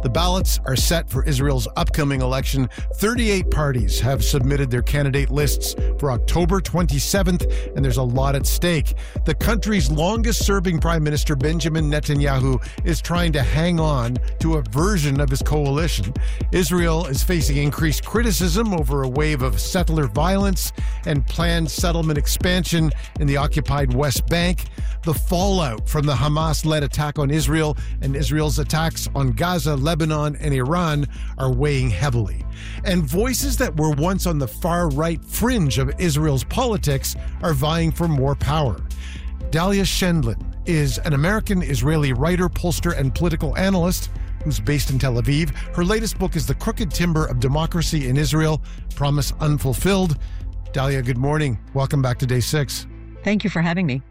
The ballots are set for Israel's upcoming election. 38 parties have submitted their candidate lists for October 27th, and there's a lot at stake. The country's longest-serving Prime Minister, Benjamin Netanyahu, is trying to hang on to a version of his coalition. Israel is facing increased criticism over a wave of settler violence and planned settlement expansion in the occupied West Bank. The fallout from the Hamas-led attack on Israel and Israel's attacks on Gaza, Lebanon, and Iran are weighing heavily. And voices that were once on the far-right fringe of Israel's politics are vying for more power. Dalia Schendlin is an American-Israeli writer, pollster, and political analyst who's based in Tel Aviv. Her latest book is The Crooked Timber of Democracy in Israel, Promise Unfulfilled. Dalia, good morning. Welcome back to Day 6. Thank you for having me.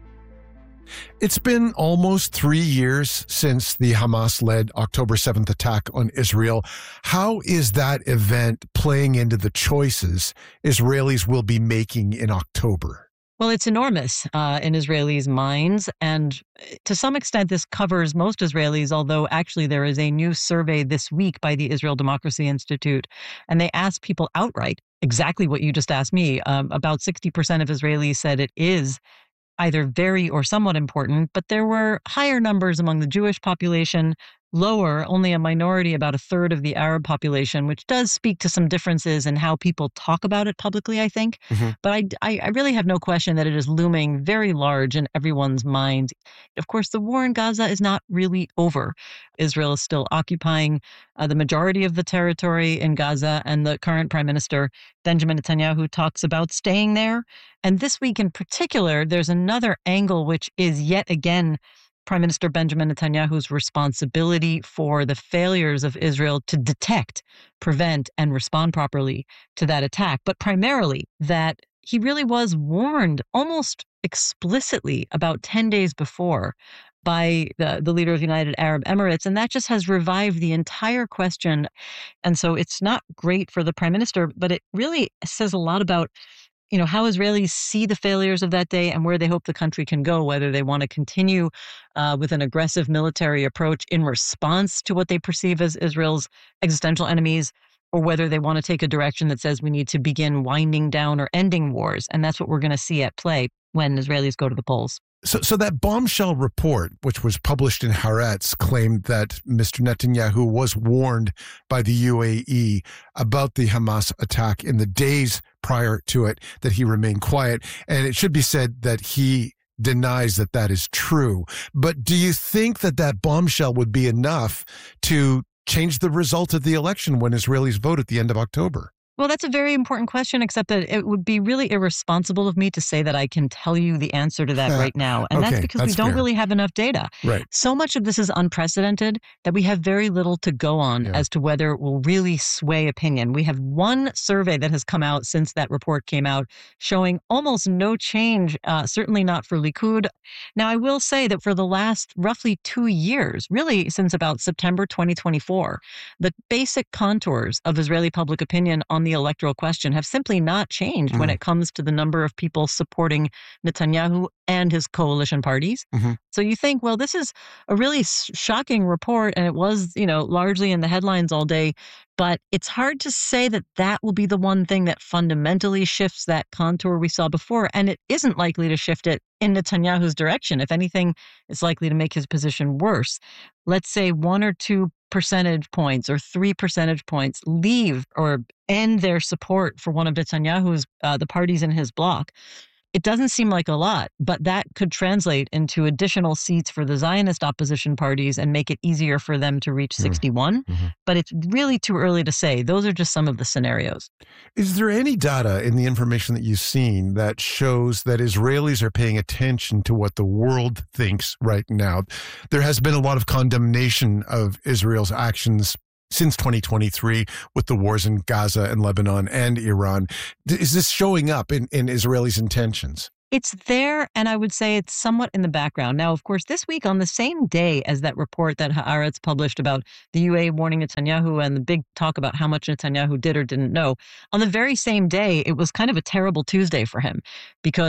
It's been almost 3 years since the Hamas-led October 7th attack on Israel. How is that event playing into the choices Israelis will be making in October? Well, it's enormous in Israelis' minds, and to some extent this covers most Israelis, although actually there is a new survey this week by the Israel Democracy Institute, and they asked people outright exactly what you just asked me. About 60% of Israelis said it is either very or somewhat important, but there were higher numbers among the Jewish population, lower, only a minority, about a third of the Arab population, which does speak to some differences in how people talk about it publicly, I think. But I really have no question that it is looming very large in everyone's mind. Of course, the war in Gaza is not really over. Israel is still occupying the majority of the territory in Gaza, and the current Prime Minister, Benjamin Netanyahu, talks about staying there. And this week in particular, there's another angle, which is yet again Prime Minister Benjamin Netanyahu's responsibility for the failures of Israel to detect, prevent, and respond properly to that attack, but primarily that he really was warned almost explicitly about 10 days before by the leader of the United Arab Emirates, and that just has revived the entire question. And so it's not great for the Prime Minister, but it really says a lot about how Israelis see the failures of that day and where they hope the country can go, whether they want to continue with an aggressive military approach in response to what they perceive as Israel's existential enemies, or whether they want to take a direction that says we need to begin winding down or ending wars. And that's what we're going to see at play when Israelis go to the polls. So that bombshell report, which was published in Haaretz, claimed that Mr. Netanyahu was warned by the UAE about the Hamas attack in the days prior to it, that he remained quiet. And it should be said that he denies that that is true. But do you think that that bombshell would be enough to change the result of the election when Israelis vote at the end of October? Well, that's a very important question, except that it would be really irresponsible of me to say that I can tell you the answer to that right now. And Okay, that's because we don't fair. really have enough data. Right. So much of this is unprecedented that we have very little to go on as to whether it will really sway opinion. We have one survey that has come out since that report came out showing almost no change, certainly not for Likud. Now, I will say that for the last roughly 2 years, really since about September 2024, the basic contours of Israeli public opinion on the electoral question have simply not changed when it comes to the number of people supporting Netanyahu and his coalition parties. So you think, well, this is a really shocking report, and it was, largely in the headlines all day, but it's hard to say that that will be the one thing that fundamentally shifts that contour we saw before, and it isn't likely to shift it in Netanyahu's direction. If anything, it's likely to make his position worse. Let's say 1 or 2 percentage points or 3 percentage points leave or end their support for one of Netanyahu's, the parties in his bloc. It doesn't seem like a lot, but that could translate into additional seats for the Zionist opposition parties and make it easier for them to reach 61. But it's really too early to say. Those are just some of the scenarios. Is there any data in the information that you've seen that shows that Israelis are paying attention to what the world thinks right now? There has been a lot of condemnation of Israel's actions since 2023 with the wars in Gaza and Lebanon and Iran. Is this showing up in Israelis' intentions? It's there, and I would say it's somewhat in the background. Now, of course, this week, on the same day as that report that Haaretz published about the UAE warning Netanyahu and the big talk about how much Netanyahu did or didn't know, on the very same day, it was kind of a terrible Tuesday for him, because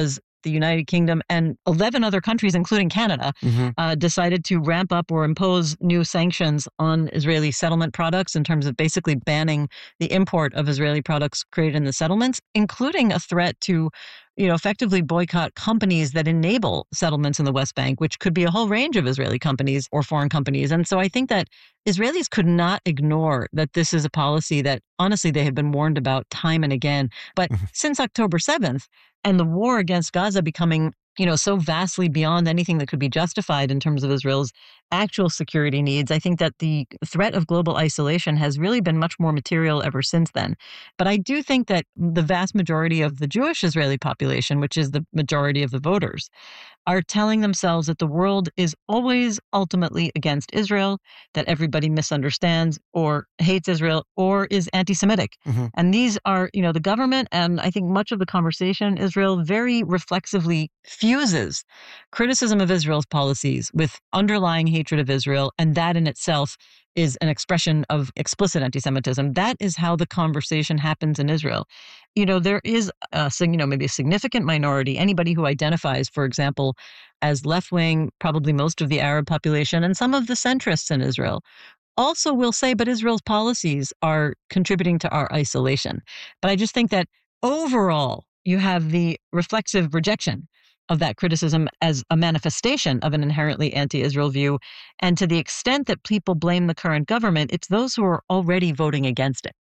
the United Kingdom, and 11 other countries, including Canada, decided to ramp up or impose new sanctions on Israeli settlement products in terms of basically banning the import of Israeli products created in the settlements, including a threat to effectively boycott companies that enable settlements in the West Bank, which could be a whole range of Israeli companies or foreign companies. And so I think that Israelis could not ignore that this is a policy that, honestly, they have been warned about time and again. But since October 7th and the war against Gaza becoming so vastly beyond anything that could be justified in terms of Israel's actual security needs, I think that the threat of global isolation has really been much more material ever since then. But I do think that the vast majority of the Jewish Israeli population, which is the majority of the voters, are telling themselves that the world is always ultimately against Israel, that everybody misunderstands or hates Israel or is anti-Semitic. And these are, the government, and I think much of the conversation in Israel very reflexively fuses criticism of Israel's policies with underlying hatred of Israel, and that in itself is an expression of explicit anti-Semitism. That is how the conversation happens in Israel. There is maybe a significant minority, anybody who identifies, for example, as left-wing, probably most of the Arab population, and some of the centrists in Israel also will say, but Israel's policies are contributing to our isolation. But I just think that overall, you have the reflexive rejection of that criticism as a manifestation of an inherently anti-Israel view. And to the extent that people blame the current government, it's those who are already voting against it.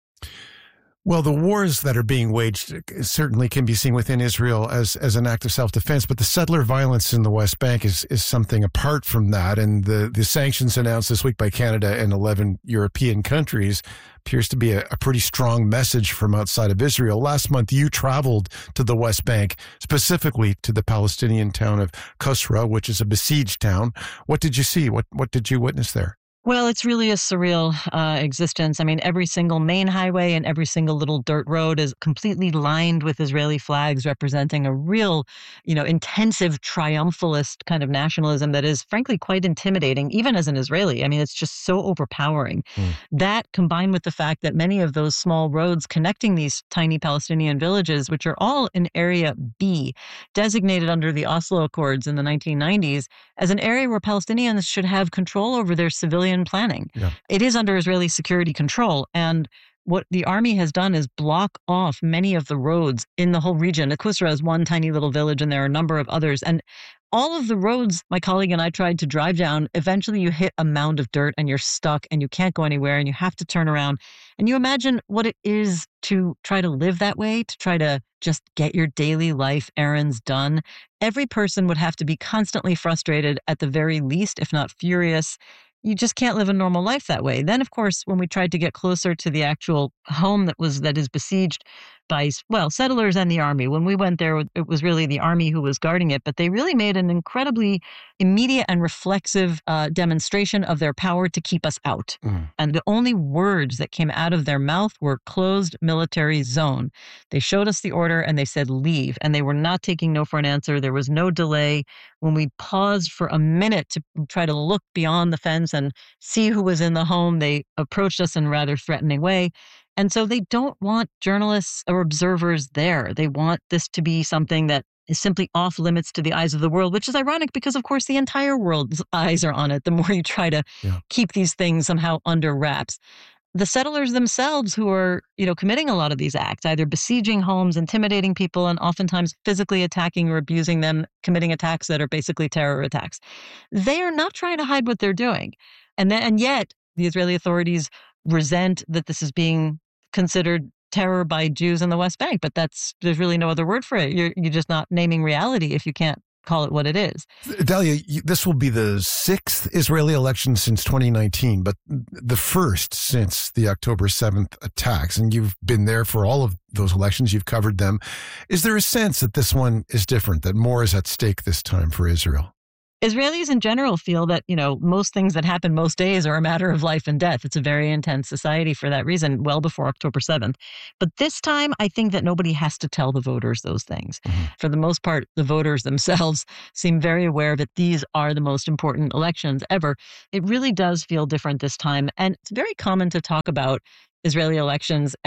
Well, the wars that are being waged certainly can be seen within Israel as an act of self-defense, but the settler violence in the West Bank is something apart from that. And the sanctions announced this week by Canada and 11 European countries appears to be a pretty strong message from outside of Israel. Last month, you traveled to the West Bank, specifically to the Palestinian town of Qusra, which is a besieged town. What did you see? What did you witness there? Well, it's really a surreal existence. I mean, every single main highway and every single little dirt road is completely lined with Israeli flags representing a real, intensive triumphalist kind of nationalism that is frankly quite intimidating, even as an Israeli. I mean, it's just so overpowering. That combined with the fact that many of those small roads connecting these tiny Palestinian villages, which are all in Area B, designated under the Oslo Accords in the 1990s as an area where Palestinians should have control over their civilian planning. Yeah. It is under Israeli security control. And what the army has done is block off many of the roads in the whole region. Qusra is one tiny little village, and there are a number of others. And all of the roads my colleague and I tried to drive down, eventually you hit a mound of dirt and you're stuck and you can't go anywhere and you have to turn around. And you imagine what it is to try to live that way, to try to just get your daily life errands done. Every person would have to be constantly frustrated at the very least, if not furious. You just can't live a normal life that way. Then, of course, when we tried to get closer to the actual home that is besieged by, settlers and the army, when we went there, it was really the army who was guarding it. But they really made an incredibly immediate and reflexive demonstration of their power to keep us out. And the only words that came out of their mouth were closed military zone. They showed us the order and they said, leave. And they were not taking no for an answer. There was no delay. When we paused for a minute to try to look beyond the fence and see who was in the home, they approached us in a rather threatening way. And so they don't want journalists or observers there. They want this to be something that is simply off limits to the eyes of the world, which is ironic because, of course, the entire world's eyes are on it the more you try to keep these things somehow under wraps. The settlers themselves who are, committing a lot of these acts, either besieging homes, intimidating people, and oftentimes physically attacking or abusing them, committing attacks that are basically terror attacks. They are not trying to hide what they're doing. And yet the Israeli authorities resent that this is being considered terror by Jews in the West Bank, but there's really no other word for it. You're just not naming reality if you can't call it what it is. Dalia, this will be the sixth Israeli election since 2019, but the first since the October 7th attacks. And you've been there for all of those elections. You've covered them. Is there a sense that this one is different, that more is at stake this time for Israel? Israelis in general feel that, most things that happen most days are a matter of life and death. It's a very intense society for that reason, well before October 7th. But this time, I think that nobody has to tell the voters those things. For the most part, the voters themselves seem very aware that these are the most important elections ever. It really does feel different this time. And it's very common to talk about Israeli elections as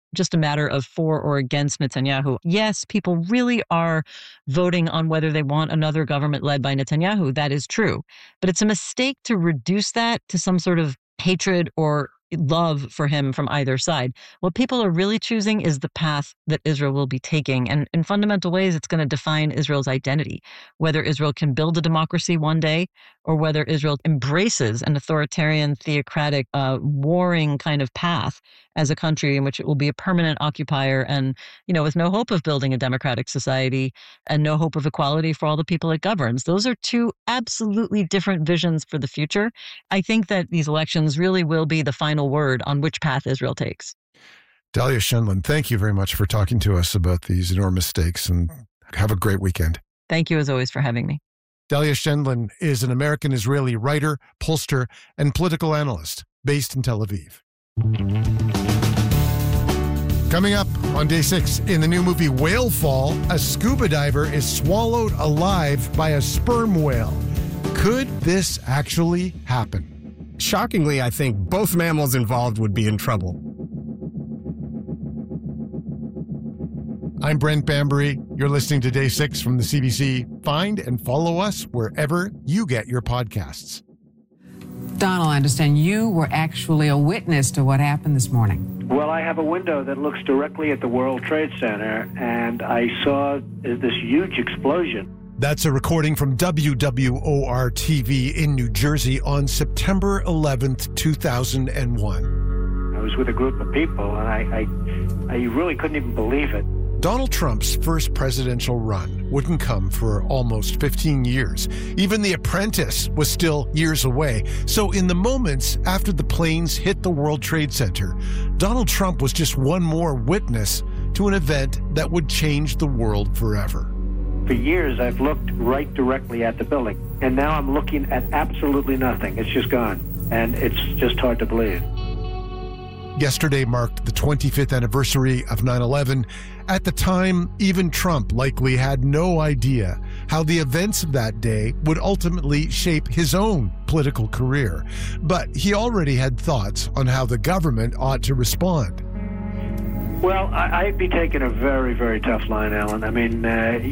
just a matter of for or against Netanyahu. Yes, people really are voting on whether they want another government led by Netanyahu. That is true. But it's a mistake to reduce that to some sort of hatred or love for him from either side. What people are really choosing is the path that Israel will be taking. And in fundamental ways, it's going to define Israel's identity, whether Israel can build a democracy one day or whether Israel embraces an authoritarian, theocratic, warring kind of path as a country in which it will be a permanent occupier and, with no hope of building a democratic society and no hope of equality for all the people it governs. Those are two absolutely different visions for the future. I think that these elections really will be the final word on which path Israel takes. Dalia Schenlin, thank you very much for talking to us about these enormous stakes, and have a great weekend. Thank you, as always, for having me. Dalia Schenlin is an American-Israeli writer, pollster, and political analyst based in Tel Aviv. Coming up on Day 6, in the new movie Whale Fall, a scuba diver is swallowed alive by a sperm whale. Could this actually happen? Shockingly, I think both mammals involved would be in trouble. I'm Brent Bambury. You're listening to Day 6 from the CBC. Find and follow us wherever you get your podcasts. Donald, I understand you were actually a witness to what happened this morning. Well, I have a window that looks directly at the World Trade Center, and I saw this huge explosion. That's a recording from WWOR-TV in New Jersey on September 11th, 2001. I was with a group of people, and I really couldn't even believe it. Donald Trump's first presidential run wouldn't come for almost 15 years. Even The Apprentice was still years away. So in the moments after the planes hit the World Trade Center, Donald Trump was just one more witness to an event that would change the world forever. For years, I've looked right directly at the building, and now I'm looking at absolutely nothing. It's just gone, and it's just hard to believe. Yesterday marked the 25th anniversary of 9/11. At the time, even Trump likely had no idea how the events of that day would ultimately shape his own political career. But he already had thoughts on how the government ought to respond. Well, I'd be taking a very, very tough line, Alan. I mean,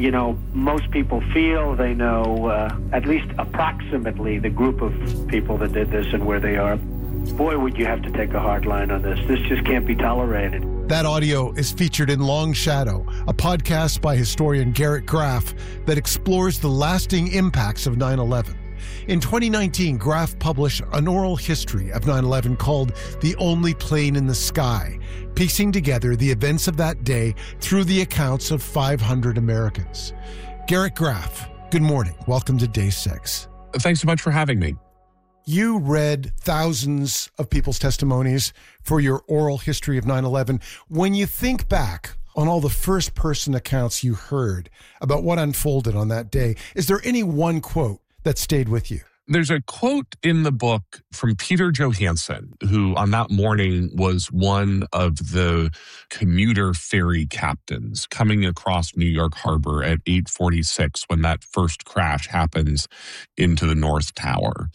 most people feel they know at least approximately the group of people that did this and where they are. Boy, would you have to take a hard line on this. This just can't be tolerated. That audio is featured in Long Shadow, a podcast by historian Garrett Graff that explores the lasting impacts of 9/11. In 2019, Graff published an oral history of 9/11 called The Only Plane in the Sky, piecing together the events of that day through the accounts of 500 Americans. Garrett Graff, good morning. Welcome to Day 6. Thanks so much for having me. You read thousands of people's testimonies for your oral history of 9/11. When you think back on all the first-person accounts you heard about what unfolded on that day, is there any one quote that stayed with you? There's a quote in the book from Peter Johansson, who on that morning was one of the commuter ferry captains coming across New York Harbor at 8:46 when that first crash happens into the North Tower.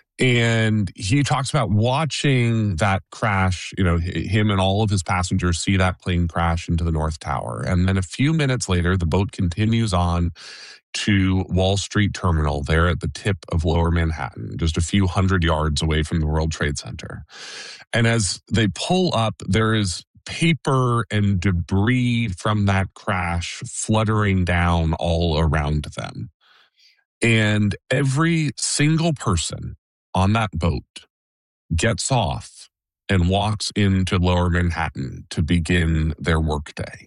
And he talks about watching that crash, him and all of his passengers see that plane crash into the North Tower. And then a few minutes later, the boat continues on to Wall Street Terminal there at the tip of Lower Manhattan, just a few hundred yards away from the World Trade Center. And as they pull up, there is paper and debris from that crash fluttering down all around them. And every single person on that boat gets off and walks into Lower Manhattan to begin their workday.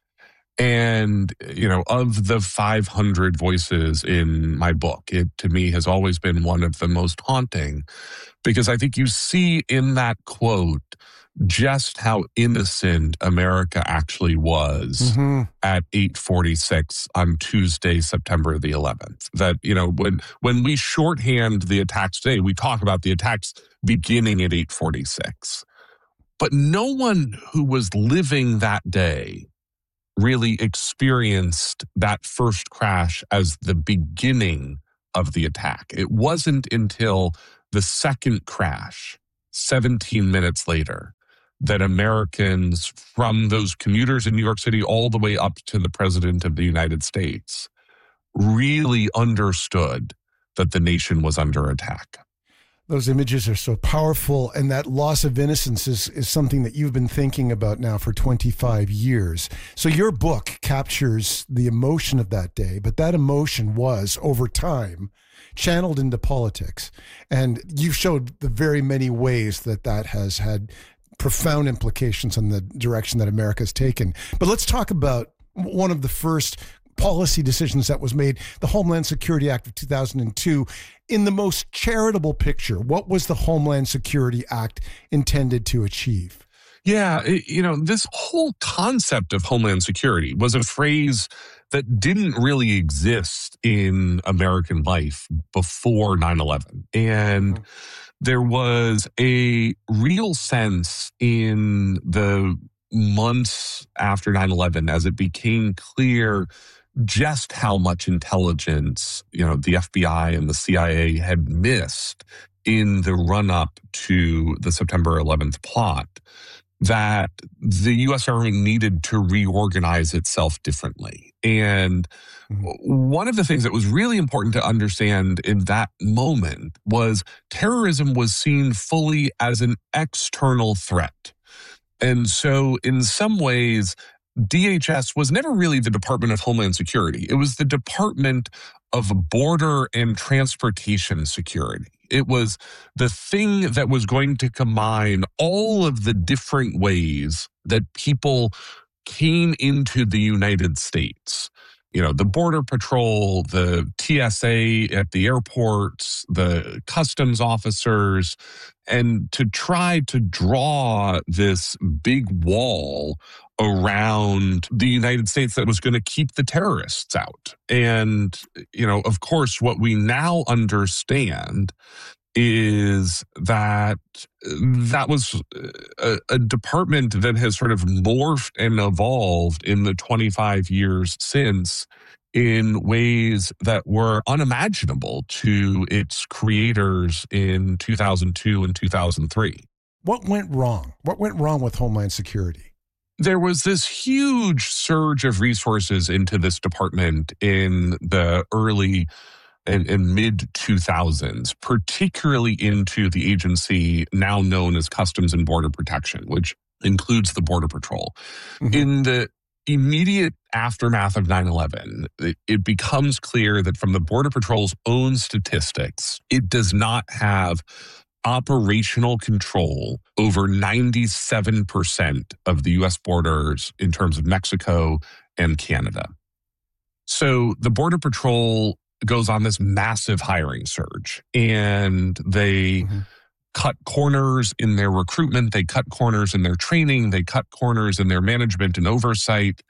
And, of the 500 voices in my book, it to me has always been one of the most haunting because I think you see in that quote just how innocent America actually was at 8:46 on Tuesday, September the 11th. That, when we shorthand the attacks today, we talk about the attacks beginning at 8:46. But no one who was living that day really experienced that first crash as the beginning of the attack. It wasn't until the second crash, 17 minutes later, that Americans, from those commuters in New York City all the way up to the president of the United States, really understood that the nation was under attack. Those images are so powerful, and that loss of innocence is something that you've been thinking about now for 25 years. So your book captures the emotion of that day, but that emotion was, over time, channeled into politics. And you've showed the very many ways that that has had profound implications on the direction that America's taken. But let's talk about one of the first policy decisions that was made, the Homeland Security Act of 2002. In the most charitable picture, what was the Homeland Security Act intended to achieve? Yeah, this whole concept of Homeland Security was a phrase that didn't really exist in American life before 9/11. And there was a real sense in the months after 9/11, as it became clear just how much intelligence, the FBI and the CIA had missed in the run-up to the September 11th plot, that the U.S. government needed to reorganize itself differently. And one of the things that was really important to understand in that moment was terrorism was seen fully as an external threat. And so in some ways, DHS was never really the Department of Homeland Security. It was the Department of Border and Transportation Security. It was the thing that was going to combine all of the different ways that people came into the United States. The Border Patrol, the TSA at the airports, the customs officers, and to try to draw this big wall around the United States that was going to keep the terrorists out. And, of course, what we now understand is that was a department that has sort of morphed and evolved in the 25 years since in ways that were unimaginable to its creators in 2002 and 2003. What went wrong? What went wrong with Homeland Security? There was this huge surge of resources into this department in the early and mid-2000s, particularly into the agency now known as Customs and Border Protection, which includes the Border Patrol. In the immediate aftermath of 9/11, it becomes clear that from the Border Patrol's own statistics, it does not have operational control over 97% of the U.S. borders in terms of Mexico and Canada. So the Border Patrol goes on this massive hiring surge, and they cut corners in their recruitment, they cut corners in their training, they cut corners in their management and oversight,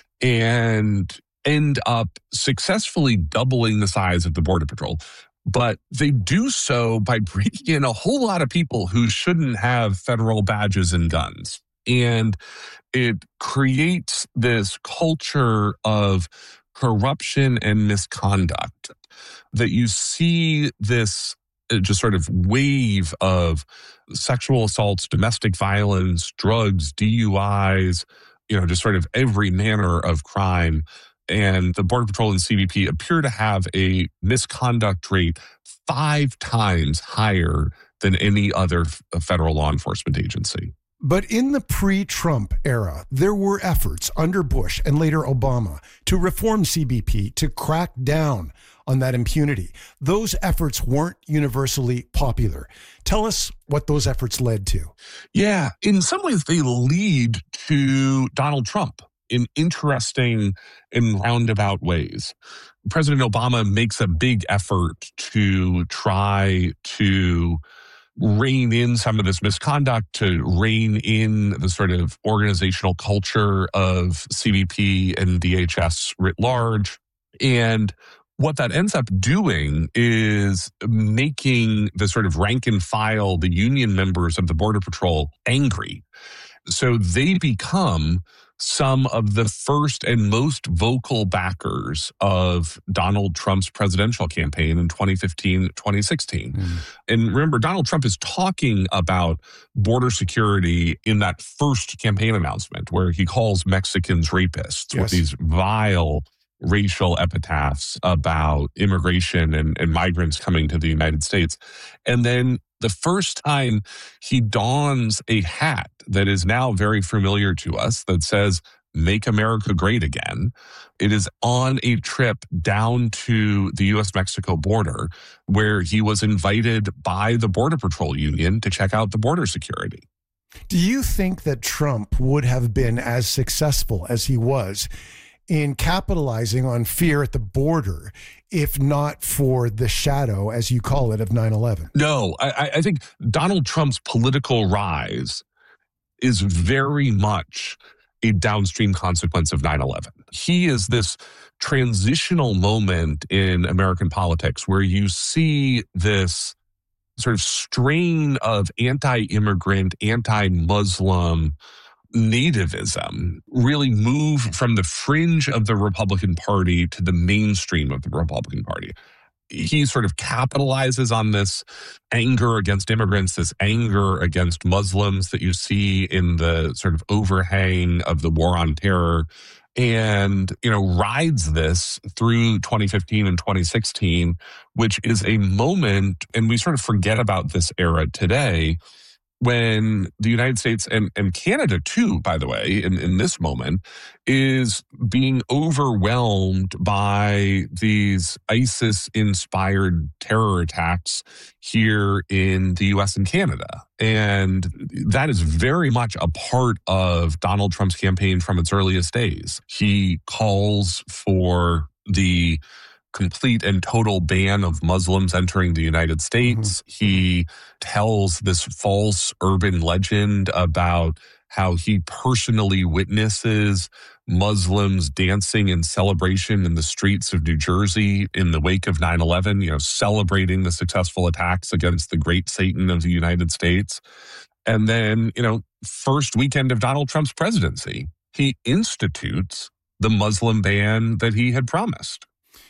and end up successfully doubling the size of the Border Patrol. But they do so by bringing in a whole lot of people who shouldn't have federal badges and guns. And it creates this culture of corruption and misconduct that you see this just sort of wave of sexual assaults, domestic violence, drugs, DUIs, just sort of every manner of crime. And the Border Patrol and CBP appear to have a misconduct rate 5 times higher than any other federal law enforcement agency. But in the pre-Trump era, there were efforts under Bush and later Obama to reform CBP, to crack down on that impunity. Those efforts weren't universally popular. Tell us what those efforts led to. Yeah, in some ways they lead to Donald Trump in interesting and roundabout ways. President Obama makes a big effort to try to rein in some of this misconduct, to rein in the sort of organizational culture of CBP and DHS writ large. And what that ends up doing is making the sort of rank and file, the union members of the Border Patrol, angry. so they become some of the first and most vocal backers of Donald Trump's presidential campaign in 2015, 2016. And remember, Donald Trump is talking about border security in that first campaign announcement where he calls Mexicans rapists with these vile racial epitaphs about immigration and migrants coming to the United States. And then the first time he dons a hat that is now very familiar to us that says, "Make America Great Again," it is on a trip down to the U.S.-Mexico border where he was invited by the Border Patrol Union to check out the border security. Do you think that Trump would have been as successful as he was in capitalizing on fear at the border if not for the shadow, as you call it, of 9/11? No, I think Donald Trump's political rise is very much a downstream consequence of 9/11. He is this transitional moment in American politics where you see this sort of strain of anti-immigrant, anti-Muslim nativism really move from the fringe of the Republican Party to the mainstream of the Republican Party. He sort of capitalizes on this anger against immigrants, this anger against Muslims that you see in the sort of overhang of the war on terror, and, rides this through 2015 and 2016, which is a moment, and we sort of forget about this era today, when the United States and Canada too, by the way, in this moment, is being overwhelmed by these ISIS-inspired terror attacks here in the U.S. and Canada. And that is very much a part of Donald Trump's campaign from its earliest days. He calls for the complete and total ban of Muslims entering the United States. He tells this false urban legend about how he personally witnesses Muslims dancing in celebration in the streets of New Jersey in the wake of 9/11, celebrating the successful attacks against the great Satan of the United States. And then, first weekend of Donald Trump's presidency, he institutes the Muslim ban that he had promised.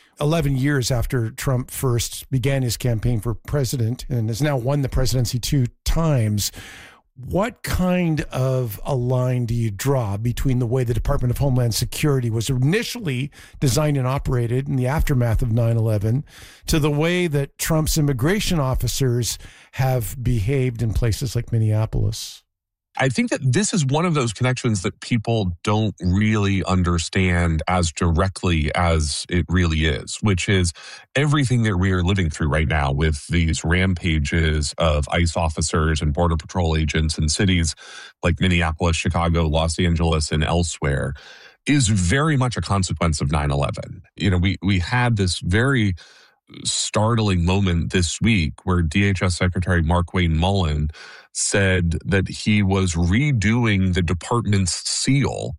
11 years after Trump first began his campaign for president and has now won the presidency 2 times, what kind of a line do you draw between the way the Department of Homeland Security was initially designed and operated in the aftermath of 9/11 to the way that Trump's immigration officers have behaved in places like Minneapolis? I think that this is one of those connections that people don't really understand as directly as it really is, which is everything that we are living through right now with these rampages of ICE officers and Border Patrol agents in cities like Minneapolis, Chicago, Los Angeles, and elsewhere is very much a consequence of 9/11. We had this very startling moment this week where DHS Secretary Markwayne Mullin said that he was redoing the department's seal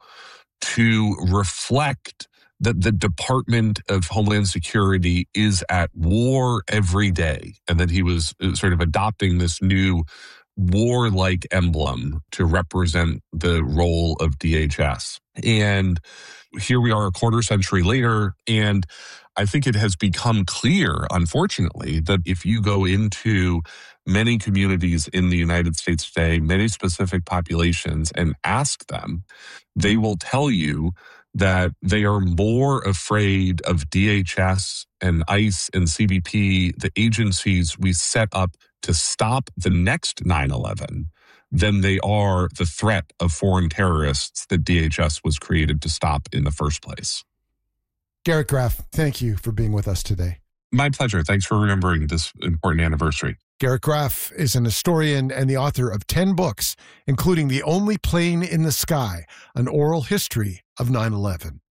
to reflect that the Department of Homeland Security is at war every day, and that he was sort of adopting this new warlike emblem to represent the role of DHS. And here we are a quarter century later, and I think it has become clear, unfortunately, that if you go into many communities in the United States today, many specific populations, and ask them, they will tell you that they are more afraid of DHS and ICE and CBP, the agencies we set up to stop the next 9/11, than they are the threat of foreign terrorists that DHS was created to stop in the first place. Garrett Graff, thank you for being with us today. My pleasure. Thanks for remembering this important anniversary. Garrett Graff is an historian and the author of 10 books, including The Only Plane in the Sky, an oral history of 9/11.